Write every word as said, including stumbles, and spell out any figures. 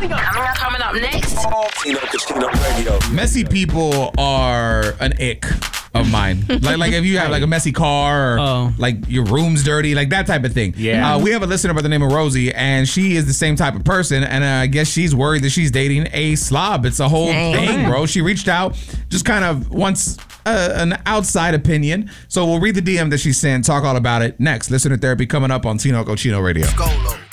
Coming up next. Tino Casino Radio. Messy people are an ick of mine. like like if you have like a messy car or Oh. like your room's dirty, like that type of thing. Yeah. Uh, we have a listener by the name of Rosie, and she is the same type of person, and uh, I guess she's worried that she's dating a slob. It's a whole Dang. thing, bro. She reached out, just kind of wants uh, an outside opinion. So we'll read the D M that she sent, talk all about it next. Listener therapy coming up on Tino Cochino Radio. Golo.